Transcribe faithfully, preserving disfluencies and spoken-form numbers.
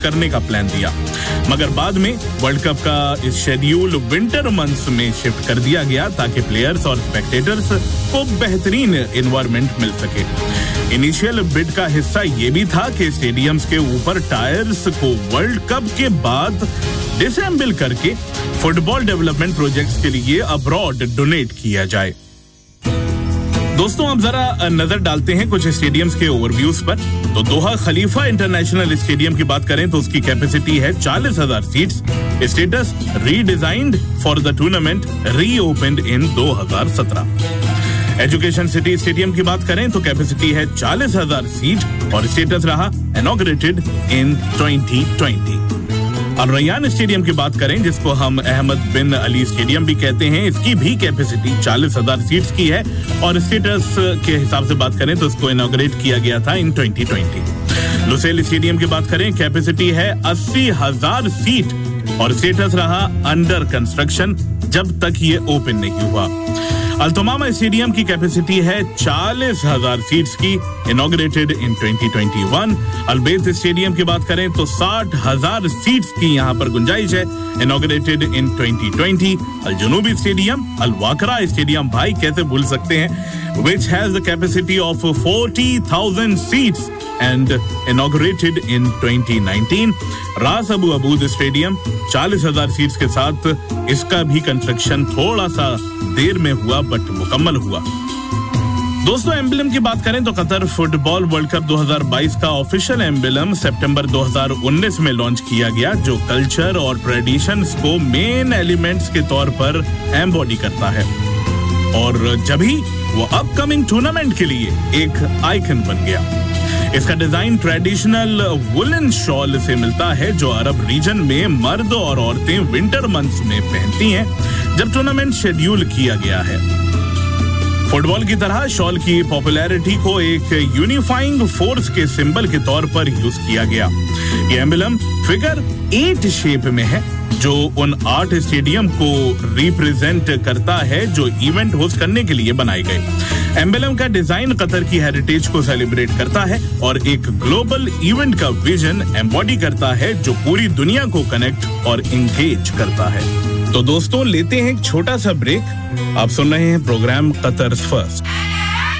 करने का प्लान दिया, मगर बाद में वर्ल्ड कप का शेड्यूल विंटर मंथ्स में शिफ्ट कर दिया गया ताकि प्लेयर्स और स्पेक्टेटर्स को बेहतरीन एनवायरनमेंट मिल सके। इनिशियल बिड का हिस्सा ये भी था कि स्टेडियम्स के ऊपर टायर्स को वर्ल्ड कप के बाद डिसेंबल करके फुटबॉल डेवलपमेंट प्रोजेक्ट्स के लिए अब्रॉड डोनेट किया जाए। दोस्तों, अब जरा नजर डालते हैं कुछ स्टेडियम्स के ओवरव्यूज पर। तो दोहा खलीफा इंटरनेशनल स्टेडियम की बात करें तो उसकी कैपेसिटी है चालीस हजार seats. Status redesigned for the tournament, reopened इन दो हज़ार सत्रह। एजुकेशन सिटी स्टेडियम की बात करें तो कैपेसिटी है चालीस हजार सीट और स्टेटस रहा inaugurated in twenty twenty. Al Rayyan stadium की बात करें, जिसको हम अहमद बिन अली स्टेडियम भी कहते हैं, इसकी भी कैपेसिटी चालीस हजार सीट्स की है और स्टेटस के हिसाब से बात करें तो इसको इनॉग्रेट किया गया था in twenty twenty. Lusail stadium की बात करें, कैपेसिटी है अस्सी हजार सीट और स्टेटस रहा अंडर कंस्ट्रक्शन जब तक ये ओपन नहीं हुआ। अल्तमामा स्टेडियम की कैपेसिटी है चालीस हजार सीट्स की, inaugurated in twenty twenty one. अलबेत stadium की बात करें तो साठ हजार सीट्स की यहाँ पर गुंजाइश है, इनॉग्रेटेड इन ट्वेंटी ट्वेंटी। अल जनूबी स्टेडियम, अल वाकरा स्टेडियम, भाई कैसे भूल सकते हैं, which has the capacity of forty thousand seats and inaugurated in twenty nineteen. रास अबू अबूद स्टेडियम चालीस हजार सीट्स के साथ, इसका भी कंस्ट्रक्शन थोड़ा सा देर में हुआ बट मुकम्मल हुआ। दोस्तों, एम्बलम की बात करें तो कतर फुटबॉल वर्ल्ड कप दो हज़ार बाईस का ऑफिशियल एम्बलम सितंबर दो हज़ार उन्नीस में लॉन्च किया गया, जो कल्चर और ट्रेडिशंस को मेन एलिमेंट्स के तौर पर एम्बॉडी करता है और जब ही वो अपकमिंग टूर्नामेंट के लिए एक आइकन बन गया। इसका डिजाइन ट्रेडिशनल वुलन शॉल से मिलता है जो अरब रीजन में मर्द और औरतें विंटर मंथ्स में पहनती हैं जब टूर्नामेंट शेड्यूल किया गया है। फुटबॉल की तरह शॉल की पॉपुलैरिटी को एक यूनिफाइंग फोर्स के सिंबल के तौर पर यूज किया गया। ये एम्बलम फिगर एट शेप में है जो उन आठ स्टेडियम को रिप्रेजेंट करता है जो इवेंट होस्ट करने के लिए बनाए गए। एम्बलम का डिजाइन कतर की हेरिटेज को सेलिब्रेट करता है और एक ग्लोबल इवेंट का विजन एम्बॉडी करता है जो पूरी दुनिया को कनेक्ट और इंगेज करता है। तो दोस्तों, लेते हैं एक छोटा सा ब्रेक। आप सुन रहे हैं प्रोग्राम कतर्स फर्स्ट।